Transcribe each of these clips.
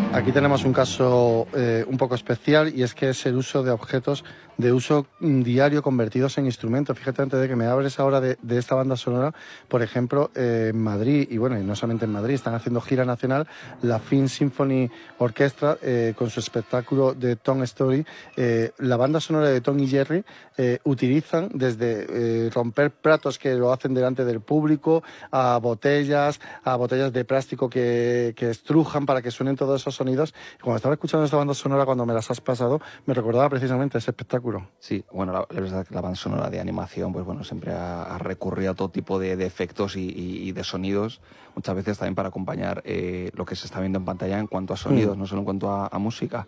Aquí tenemos un caso un poco especial, y es que es el uso de objetos de uso diario convertidos en instrumentos. Fíjate, antes de que me hables ahora de esta banda sonora, por ejemplo, en Madrid, y bueno, y no solamente en Madrid, están haciendo gira nacional, la Film Symphony Orchestra, con su espectáculo de Tom Story. La banda sonora de Tom y Jerry utilizan desde romper platos que lo hacen delante del público, a botellas de plástico que estrujan para que suenen todos esos sonidos. Y cuando estaba escuchando esta banda sonora, cuando me las has pasado, me recordaba precisamente ese espectáculo. Sí, bueno, la verdad es que la banda sonora de animación, pues bueno, siempre ha recurrido a todo tipo de efectos y de sonidos, muchas veces también para acompañar lo que se está viendo en pantalla en cuanto a sonidos, no solo en cuanto a música.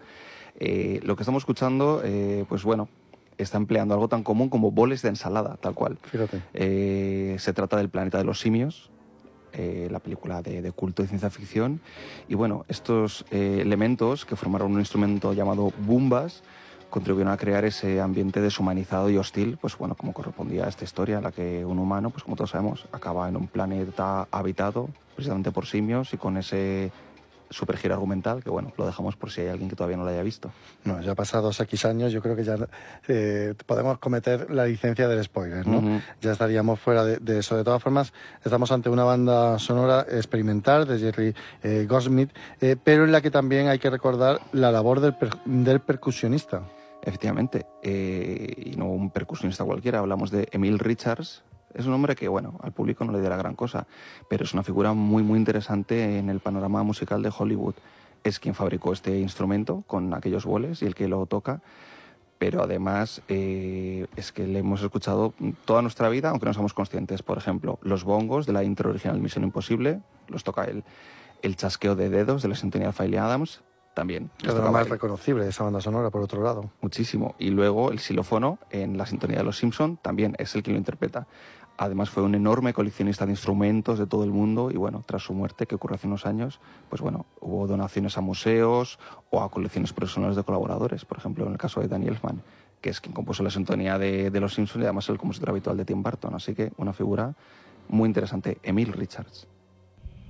Lo que estamos escuchando, pues bueno, está empleando algo tan común como boles de ensalada, tal cual. Fíjate. Se trata del Planeta de los Simios, la película de culto de ciencia ficción, y bueno, estos elementos que formaron un instrumento llamado Boombas contribuyeron a crear ese ambiente deshumanizado y hostil, pues bueno, como correspondía a esta historia, en la que un humano, pues como todos sabemos, acaba en un planeta habitado precisamente por simios y con ese supergiro argumental que, bueno, lo dejamos por si hay alguien que todavía no lo haya visto. No, ya pasados X años, yo creo que ya podemos cometer la licencia del spoiler, ¿no? Ya estaríamos fuera de eso. De todas formas, estamos ante una banda sonora experimental de Jerry Goldsmith, pero en la que también hay que recordar la labor del percusionista. Efectivamente, y no un percusionista cualquiera, hablamos de Emil Richards. Es un hombre que, bueno, al público no le dirá gran cosa, pero es una figura muy, muy interesante en el panorama musical de Hollywood. Es quien fabricó este instrumento con aquellos boles y el que lo toca, pero además es que le hemos escuchado toda nuestra vida, aunque no somos conscientes. Por ejemplo, los bongos de la intro original de Misión Imposible, los toca él. El chasqueo de dedos de la sintonía de Phil Adams, también. Es lo más reconocible de esa banda sonora, por otro lado. Muchísimo. Y luego el xilófono en la sintonía de Los Simpson también es el que lo interpreta. Además fue un enorme coleccionista de instrumentos de todo el mundo y bueno, tras su muerte, que ocurrió hace unos años, pues bueno, hubo donaciones a museos o a colecciones personales de colaboradores. Por ejemplo, en el caso de Danny Elfman, que es quien compuso la sintonía de Los Simpson y además el compositor habitual de Tim Burton. Así que una figura muy interesante, Emil Richards.